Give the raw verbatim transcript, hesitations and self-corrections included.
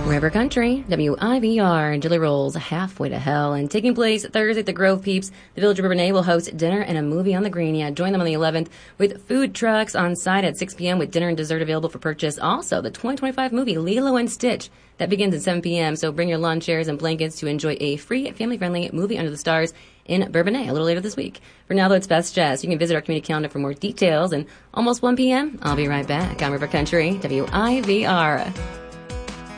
River Country, W I V R, Jelly Rolls, Halfway to Hell, and taking place Thursday at the Grove Peeps. The Village of Bourbonnais will host dinner and a movie on the green. Yeah, join them on the eleventh with food trucks on site at six p.m. with dinner and dessert available for purchase. Also, the twenty twenty-five movie Lilo and Stitch, that begins at seven p.m. So bring your lawn chairs and blankets to enjoy a free, family-friendly movie under the stars in Bourbonnais a little later this week. For now, though, it's Best Jazz. You can visit our community calendar for more details. And almost one p.m., I'll be right back on River Country, W I V R.